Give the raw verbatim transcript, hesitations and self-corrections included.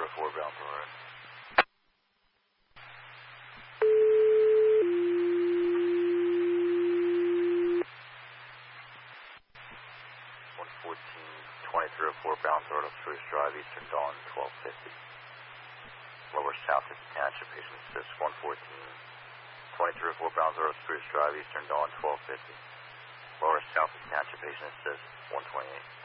four bound Road. one fourteen, twenty-three oh four bound Road of Spruce Drive, Eastern Dawn, twelve fifty. Lower South Township, patient assist one fourteen, twenty-three oh four bound Road of Spruce Drive, Eastern Dawn, twelve fifty. Lower South Township, patient assist one twenty-eight.